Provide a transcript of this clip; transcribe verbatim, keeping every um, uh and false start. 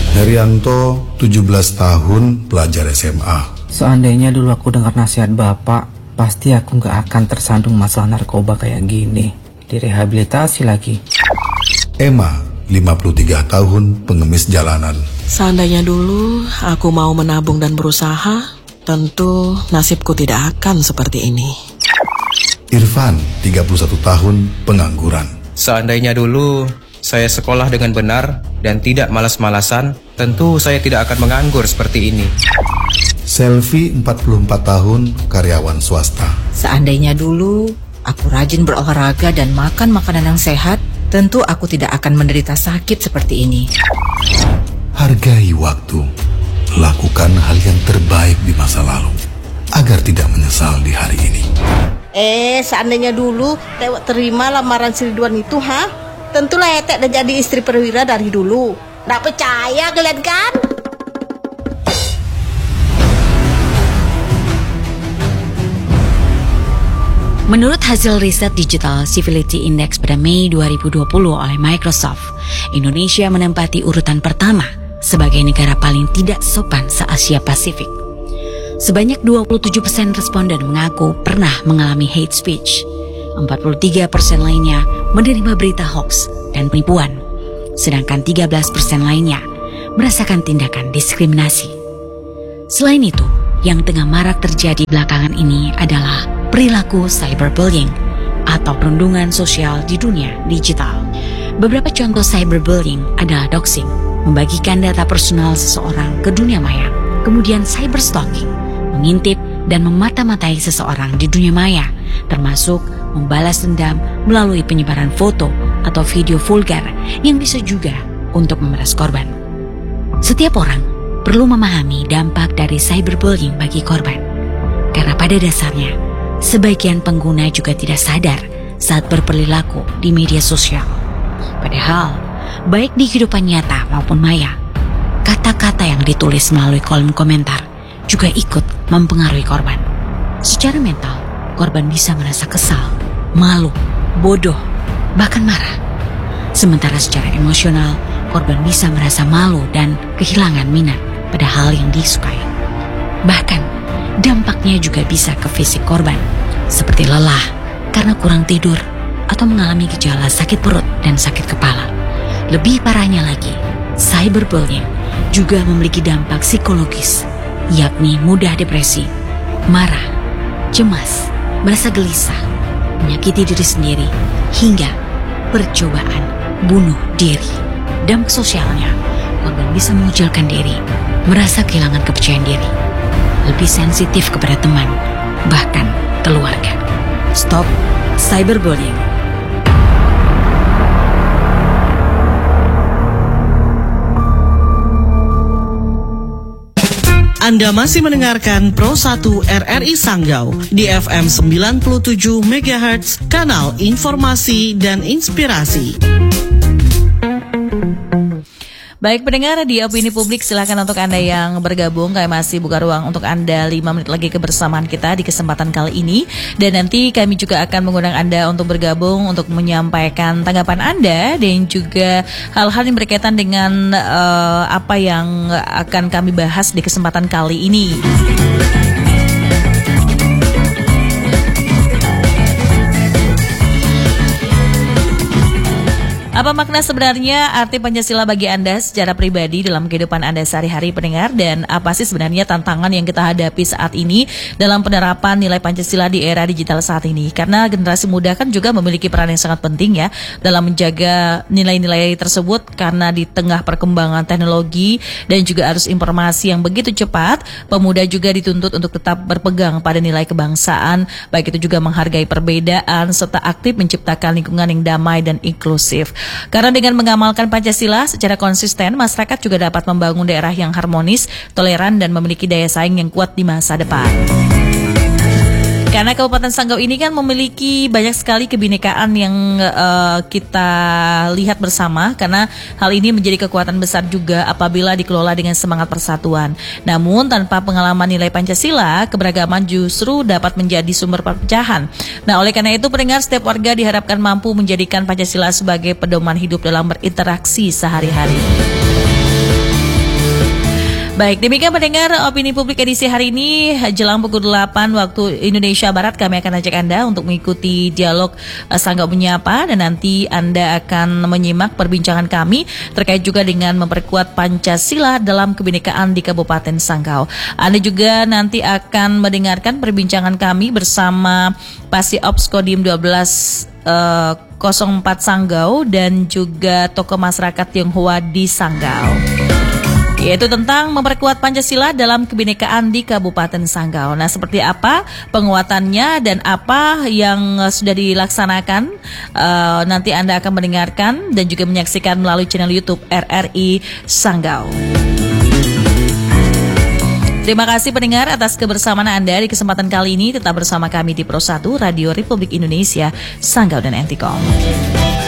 Herianto, tujuh belas tahun, pelajar S M A. Seandainya dulu aku dengar nasihat bapak, pasti aku gak akan tersandung masalah narkoba kayak gini. Direhabilitasi lagi. Emma, lima puluh tiga tahun, pengemis jalanan. Seandainya dulu aku mau menabung dan berusaha, tentu nasibku tidak akan seperti ini. Irfan, tiga puluh satu tahun, pengangguran. Seandainya dulu saya sekolah dengan benar dan tidak malas-malasan, tentu saya tidak akan menganggur seperti ini. Selvi, empat puluh empat tahun, karyawan swasta. Seandainya dulu aku rajin berolahraga dan makan makanan yang sehat, tentu aku tidak akan menderita sakit seperti ini. Hargai waktu. Lakukan hal yang terbaik di masa lalu agar tidak menyesal di hari ini. Eh, seandainya dulu Tewek terima lamaran si Ridwan itu, ha? Tentulah Etek dan jadi istri perwira dari dulu. Nggak percaya kalian kan? Menurut hasil riset Digital Civility Index pada Mei dua ribu dua puluh oleh Microsoft, Indonesia menempati urutan pertama sebagai negara paling tidak sopan se-Asia Pasifik. Sebanyak dua puluh tujuh persen responden mengaku pernah mengalami hate speech. empat puluh tiga persen lainnya menerima berita hoax dan penipuan. Sedangkan tiga belas persen lainnya merasakan tindakan diskriminasi. Selain itu, yang tengah marak terjadi belakangan ini adalah perilaku cyberbullying atau perundungan sosial di dunia digital. Beberapa contoh cyberbullying adalah doxing, membagikan data personal seseorang ke dunia maya, kemudian cyberstalking, mengintip dan memata-matai seseorang di dunia maya, termasuk membalas dendam melalui penyebaran foto atau video vulgar yang bisa juga untuk memeras korban. Setiap orang perlu memahami dampak dari cyberbullying bagi korban, karena pada dasarnya sebagian pengguna juga tidak sadar saat berperilaku di media sosial. Padahal, baik di kehidupan nyata maupun maya, kata-kata yang ditulis melalui kolom komentar juga ikut mempengaruhi korban. Secara mental, korban bisa merasa kesal, malu, bodoh, bahkan marah. Sementara secara emosional, korban bisa merasa malu dan kehilangan minat pada hal yang disukai. Bahkan, dampaknya juga bisa ke fisik korban, seperti lelah karena kurang tidur atau mengalami gejala sakit perut dan sakit kepala. Lebih parahnya lagi, cyberbullying juga memiliki dampak psikologis, yakni mudah depresi, marah, cemas, merasa gelisah, menyakiti diri sendiri, hingga percobaan bunuh diri. Dampak sosialnya, korban bisa mengucilkan diri, merasa kehilangan kepercayaan diri, lebih sensitif kepada teman, bahkan keluarga. Stop cyberbullying. Anda masih mendengarkan Pro satu R R I Sanggau di F M sembilan puluh tujuh megahertz, kanal informasi dan inspirasi. Baik pendengar di Opini Publik, silakan untuk Anda yang bergabung. Kami masih buka ruang untuk Anda lima menit lagi kebersamaan kita di kesempatan kali ini. Dan nanti kami juga akan mengundang Anda untuk bergabung untuk menyampaikan tanggapan Anda dan juga hal-hal yang berkaitan dengan uh, apa yang akan kami bahas di kesempatan kali ini. Apa makna sebenarnya arti Pancasila bagi Anda secara pribadi dalam kehidupan Anda sehari-hari pendengar, dan apa sih sebenarnya tantangan yang kita hadapi saat ini dalam penerapan nilai Pancasila di era digital saat ini? Karena generasi muda kan juga memiliki peran yang sangat penting ya dalam menjaga nilai-nilai tersebut, karena di tengah perkembangan teknologi dan juga arus informasi yang begitu cepat, pemuda juga dituntut untuk tetap berpegang pada nilai kebangsaan, baik itu juga menghargai perbedaan serta aktif menciptakan lingkungan yang damai dan inklusif. Karena dengan mengamalkan Pancasila secara konsisten, masyarakat juga dapat membangun daerah yang harmonis, toleran, dan memiliki daya saing yang kuat di masa depan. Karena Kabupaten Sanggau ini kan memiliki banyak sekali kebinekaan yang uh, kita lihat bersama, karena hal ini menjadi kekuatan besar juga apabila dikelola dengan semangat persatuan. Namun tanpa pengalaman nilai Pancasila, keberagaman justru dapat menjadi sumber perpecahan. Nah, oleh karena itu pendengar, setiap warga diharapkan mampu menjadikan Pancasila sebagai pedoman hidup dalam berinteraksi sehari-hari. Baik, demikian pendengar opini publik edisi hari ini. Jelang pukul delapan waktu Indonesia Barat, kami akan ajak Anda untuk mengikuti dialog uh, Sanggau Menyapa, dan nanti Anda akan menyimak perbincangan kami terkait juga dengan memperkuat Pancasila dalam kebinekaan di Kabupaten Sanggau. Anda juga nanti akan mendengarkan perbincangan kami bersama Pasi Ops Kodim dua belas uh, nol empat Sanggau dan juga tokoh masyarakat Tionghoa di Sanggau, yaitu tentang memperkuat Pancasila dalam kebinekaan di Kabupaten Sanggau. Nah, seperti apa penguatannya dan apa yang sudah dilaksanakan, uh, nanti Anda akan mendengarkan dan juga menyaksikan melalui channel YouTube R R I Sanggau. Terima kasih pendengar atas kebersamaan Anda di kesempatan kali ini. Tetap bersama kami di Pro satu Radio Republik Indonesia, Sanggau dan Entikong.